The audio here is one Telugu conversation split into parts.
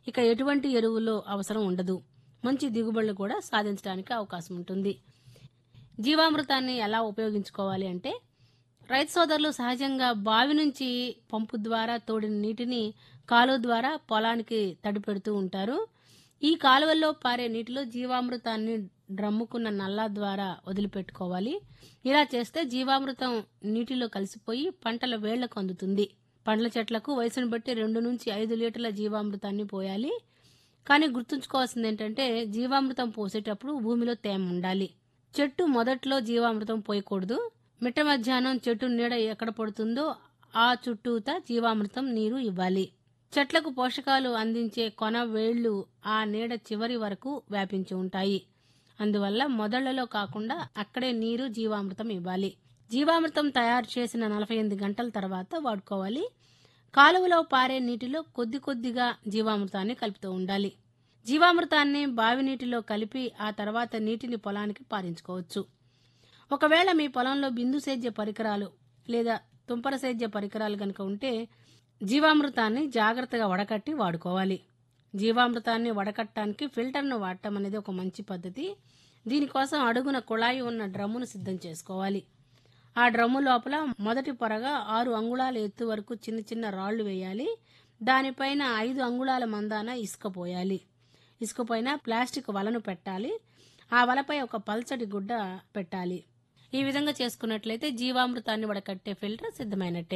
ఇక ఎటువంటి ఎరువులు అవసరం ఉండదు. మంచి దిగుబడులు కూడా సాధించడానికి అవకాశం ఉంటుంది. జీవామృతాన్ని ఎలా ఉపయోగించుకోవాలి అంటే, రైతు సోదరులు సహజంగా బావి నుంచి పంపు ద్వారా తోడిన నీటిని కాలువ ద్వారా పొలానికి తడిపెడుతూ ఉంటారు. ఈ కాలువల్లో పారే నీటిలో జీవామృతాన్ని డ్రమ్ముకున్న నల్లా ద్వారా వదిలిపెట్టుకోవాలి. ఇలా చేస్తే జీవామృతం నీటిలో కలిసిపోయి పంటల వేళ్లకు అందుతుంది. పండ్ల చెట్లకు వయసును బట్టి 2 నుంచి 5 లీటర్ల జీవామృతాన్ని పోయాలి. కానీ గుర్తుంచుకోవాల్సింది ఏంటంటే, జీవామృతం పోసేటప్పుడు భూమిలో తేమ ఉండాలి. చెట్టు మొదట్లో జీవామృతం పోయకూడదు. మిట్ట మధ్యాహ్నం చెట్టు నీడ ఎక్కడ పడుతుందో ఆ చుట్టూతా జీవామృతం నీరు ఇవ్వాలి. చెట్లకు పోషకాలు అందించే కొన వేళ్లు ఆ నీడ చివరి వరకు వ్యాపించి ఉంటాయి. అందువల్ల మొదళ్లలో కాకుండా అక్కడే నీరు జీవామృతం ఇవ్వాలి. జీవామృతం తయారు చేసిన 48 గంటల తర్వాత వాడుకోవాలి. కాలువలో పారే నీటిలో కొద్ది కొద్దిగా జీవామృతాన్ని కలుపుతూ ఉండాలి. జీవామృతాన్ని బావి నీటిలో కలిపి ఆ తర్వాత నీటిని పొలానికి పారించుకోవచ్చు. ఒకవేళ మీ పొలంలో బిందు సేద్య పరికరాలు లేదా తుంపర సేద్య పరికరాలు కనుక ఉంటే జీవామృతాన్ని జాగ్రత్తగా వడకట్టి వాడుకోవాలి. జీవామృతాన్ని వడకట్టడానికి ఫిల్టర్ను వాడటం అనేది ఒక మంచి పద్ధతి. దీనికోసం అడుగున కుళాయి ఉన్న డ్రమ్మును సిద్ధం చేసుకోవాలి. ఆ డ్రమ్ము లోపల మొదటి పొరగా 6 అంగుళాల ఎత్తు వరకు చిన్న చిన్న రాళ్లు వేయాలి. దానిపైన 5 అంగుళాల మందాన ఇసుక పోయాలి. ఇసుక పైన ప్లాస్టిక్ వలను పెట్టాలి. ఆ వలపై ఒక పల్చటి గుడ్డ పెట్టాలి. ఈ విధంగా చేసుకున్నట్లయితే జీవామృతాన్ని వడకట్టే ఫిల్టర్ సిద్ధమైనట్టే.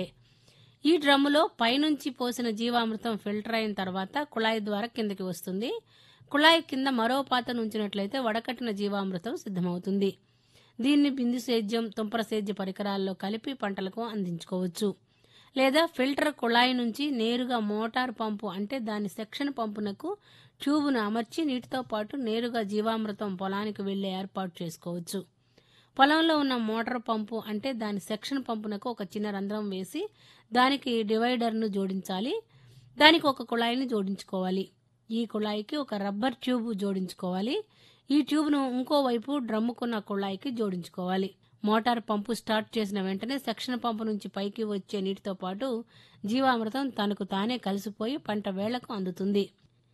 ఈ డ్రమ్ములో పైనుంచి పోసిన జీవామృతం ఫిల్టర్ అయిన తర్వాత కుళాయి ద్వారా కిందకి వస్తుంది. కుళాయి కింద మరో పాత్రను ఉంచినట్లయితే వడకట్టిన జీవామృతం సిద్ధమవుతుంది. దీన్ని బిందు సేద్యం, తుంపర సేద్య పరికరాల్లో కలిపి పంటలకు అందించుకోవచ్చు. లేదా ఫిల్టర్ కుళాయి నుంచి నేరుగా మోటార్ పంపు అంటే దాని సెక్షన్ పంపునకు ట్యూబును అమర్చి నీటితో పాటు నేరుగా జీవామృతం పొలానికి వెళ్లే ఏర్పాటు చేసుకోవచ్చు. పొలంలో ఉన్న మోటార్ పంపు అంటే దాని సెక్షన్ పంపునకు ఒక చిన్న రంధ్రం వేసి దానికి డివైడర్ను జోడించాలి. దానికి ఒక కుళాయిని జోడించుకోవాలి. ఈ కుళాయికి ఒక రబ్బర్ ట్యూబ్ జోడించుకోవాలి. ఈ ట్యూబ్ను ఇంకోవైపు డ్రమ్ముకున్న కుళాయికి జోడించుకోవాలి. మోటార్ పంపు స్టార్ట్ చేసిన వెంటనే సెక్షన్ పంపు నుంచి పైకి వచ్చే నీటితో పాటు జీవామృతం తనకు తానే కలిసిపోయి పంట వేళ్లకు అందుతుంది.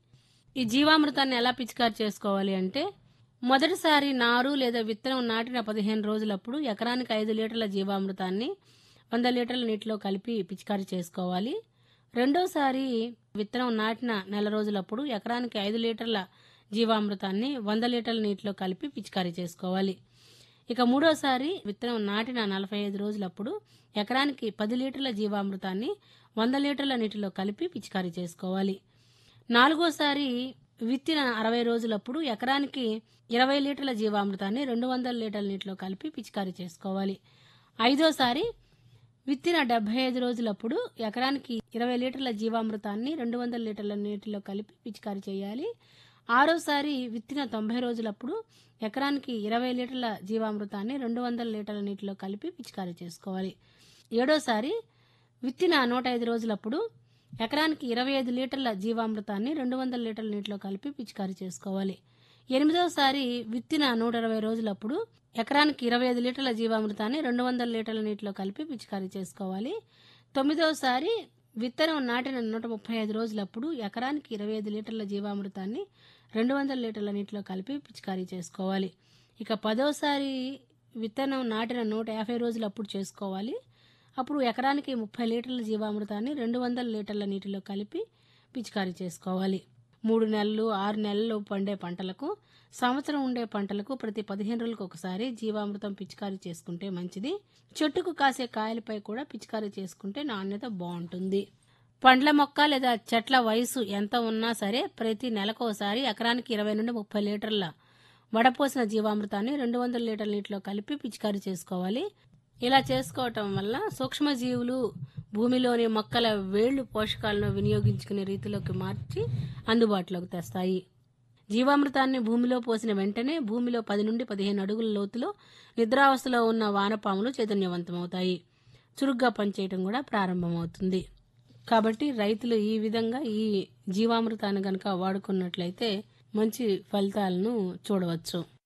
ఈ జీవామృతాన్ని ఎలా పిచికారి చేసుకోవాలి అంటే, మొదటిసారి నారు లేదా విత్తనం నాటిన 15 రోజులప్పుడు ఎకరానికి 5 లీటర్ల జీవామృతాన్ని 100 లీటర్ల నీటిలో కలిపి పిచికారి చేసుకోవాలి. రెండోసారి విత్తనం నాటిన నెల రోజులప్పుడు ఎకరానికి 5 లీటర్ల జీవామృతాన్ని 100 లీటర్ల నీటిలో కలిపి పిచికారి చేసుకోవాలి. ఇక మూడోసారి విత్తనం నాటిన 45 రోజులప్పుడు ఎకరానికి 10 లీటర్ల జీవామృతాన్ని 100 లీటర్ల నీటిలో కలిపి పిచికారి చేసుకోవాలి. నాలుగోసారి విత్తిన 60 రోజులప్పుడు ఎకరానికి 20 లీటర్ల జీవామృతాన్ని 200 లీటర్ల నీటిలో కలిపి పిచికారి చేసుకోవాలి. ఐదోసారి విత్తిన 75 రోజులప్పుడు ఎకరానికి 20 లీటర్ల జీవామృతాన్ని 200 లీటర్ల నీటిలో కలిపి పిచికారి చేయాలి. ఆరోసారి విత్తిన 90 రోజులప్పుడు ఎకరానికి 20 లీటర్ల జీవామృతాన్ని 200 లీటర్ల నీటిలో కలిపి పిచికారి చేసుకోవాలి. ఏడోసారి విత్తిన 105 రోజులప్పుడు ఎకరానికి 25 లీటర్ల జీవామృతాన్ని 200 లీటర్ల నీటిలో కలిపి పిచికారి చేసుకోవాలి. ఎనిమిదోసారి విత్తిన 120 రోజులప్పుడు ఎకరానికి 25 లీటర్ల జీవామృతాన్ని 200 లీటర్ల నీటిలో కలిపి పిచికారి చేసుకోవాలి. తొమ్మిదోసారి విత్తనం నాటిన 135 రోజులప్పుడు ఎకరానికి 25 లీటర్ల జీవామృతాన్ని 200 లీటర్ల నీటిలో కలిపి పిచికారీ చేసుకోవాలి. ఇక 10ఓసారి విత్తనం నాటిన 150 రోజులప్పుడు చేసుకోవాలి. అప్పుడు ఎకరానికి 30 లీటర్ల జీవామృతాన్ని 200 లీటర్ల నీటిలో కలిపి పిచికారీ చేసుకోవాలి. 3 నెలలు 6 నెలలు పండే పంటలకు, సంవత్సరం ఉండే పంటలకు ప్రతి 15 రోజులకు ఒకసారి జీవామృతం పిచికారీ చేసుకుంటే మంచిది. చెట్టుకు కాసే కాయలపై కూడా పిచికారీ చేసుకుంటే నాణ్యత బాగుంటుంది. పండ్ల మొక్క లేదా చెట్ల వయసు ఎంత ఉన్నా సరే ప్రతి నెలకోసారి ఎకరానికి 20 నుండి 30 లీటర్ల వడపోసిన జీవామృతాన్ని 200 లీటర్ల నీటిలో కలిపి పిచికారీ చేసుకోవాలి. ఇలా చేసుకోవటం వల్ల సూక్ష్మజీవులు భూమిలోని మొక్కల వేళ్లు పోషకాలను వినియోగించుకునే రీతిలోకి మార్చి అందుబాటులోకి తెస్తాయి. జీవామృతాన్ని భూమిలో పోసిన వెంటనే భూమిలో 10 నుండి 15 అడుగుల లోతులో నిద్రావస్థలో ఉన్న వానపాములు చైతన్యవంతమవుతాయి. చురుగ్గా పనిచేయటం కూడా ప్రారంభమవుతుంది. కాబట్టి రైతులు ఈ విధంగా ఈ జీవామృతాన్ని గనక వాడుకున్నట్లయితే మంచి ఫలితాలను చూడవచ్చు.